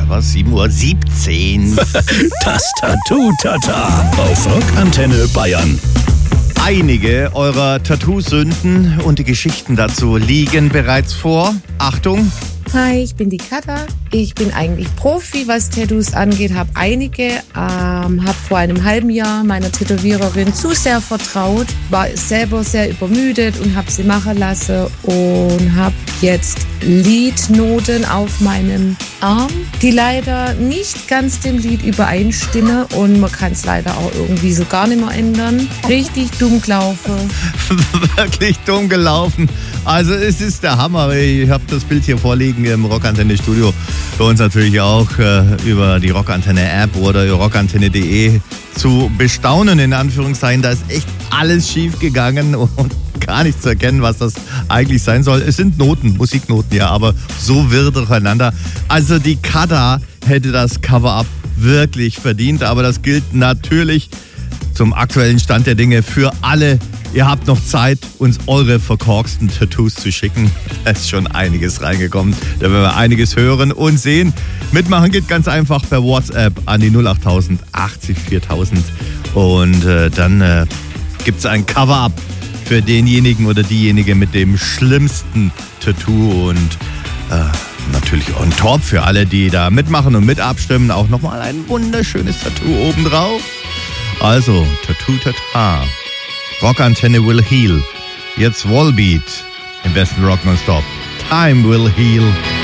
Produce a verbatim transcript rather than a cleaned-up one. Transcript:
was? sieben Uhr siebzehn. Das Tattoo-Tata auf Rockantenne Bayern. Einige eurer Tattoo-Sünden und die Geschichten dazu liegen bereits vor. Achtung! Hi, ich bin die Katha. Ich bin eigentlich Profi, was Tattoos angeht, habe einige, ähm, habe vor einem halben Jahr meiner Tätowiererin zu sehr vertraut, war selber sehr übermüdet und habe sie machen lassen und habe jetzt Liednoten auf meinem Arm, die leider nicht ganz dem Lied übereinstimmen und man kann es leider auch irgendwie so gar nicht mehr ändern. Richtig dumm gelaufen. Wirklich dumm gelaufen. Also es ist der Hammer. Ich habe das Bild hier vorliegen im Rockantenne-Studio. Bei uns natürlich auch äh, über die Rockantenne-App oder rockantenne punkt de zu bestaunen, in Anführungszeichen. Da ist echt alles schief gegangen und gar nicht zu erkennen, was das eigentlich sein soll. Es sind Noten, Musiknoten, ja, aber so wirr durcheinander. Also die Katha hätte das Cover-Up wirklich verdient, aber das gilt natürlich zum aktuellen Stand der Dinge für alle. Ihr habt noch Zeit, uns eure verkorksten Tattoos zu schicken. Es ist schon einiges reingekommen. Da werden wir einiges hören und sehen. Mitmachen geht ganz einfach per WhatsApp an die null acht null null achtzig viertausend. Und äh, dann äh, gibt es ein Cover-Up für denjenigen oder diejenige mit dem schlimmsten Tattoo. Und äh, natürlich on top für alle, die da mitmachen und mit abstimmen. Auch nochmal ein wunderschönes Tattoo obendrauf. Also, Tattoo-Tata. Rockantenne will heal. Jetzt Wallbeat im besten Rock nonstop. Time will heal.